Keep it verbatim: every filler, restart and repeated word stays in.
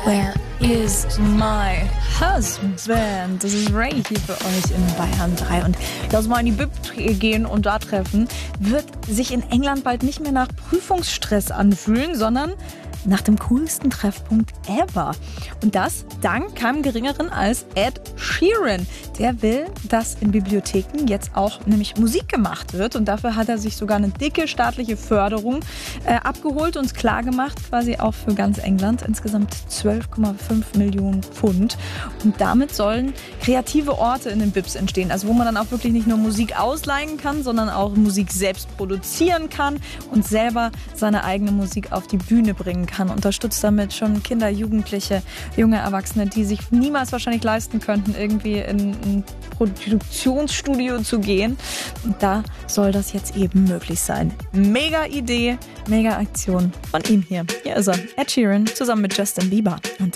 Where is my husband? Das ist Ray hier für euch in Bayern drei. Und lass mal in die Bib gehen und da treffen, wird sich in England bald nicht mehr nach Prüfungsstress anfühlen, sondern nach dem coolsten Treffpunkt ever. Und das dank keinem Geringeren als Ed Sheeran. Der will, dass in Bibliotheken jetzt auch nämlich Musik gemacht wird. Und dafür hat er sich sogar eine dicke staatliche Förderung äh, abgeholt und klar gemacht, quasi auch für ganz England. Insgesamt zwölf Komma fünf Millionen Pfund. Und damit sollen kreative Orte in den Bibs entstehen. Also wo man dann auch wirklich nicht nur Musik ausleihen kann, sondern auch Musik selbst produzieren kann und selber seine eigene Musik auf die Bühne bringen kann. Unterstützt damit schon Kinder, Jugendliche, junge Erwachsene, die sich niemals wahrscheinlich leisten könnten, irgendwie in ein Produktionsstudio zu gehen. Und da soll das jetzt eben möglich sein. Mega Idee, mega Aktion von ihm hier. Hier ist er, Ed Sheeran, zusammen mit Justin Bieber. Und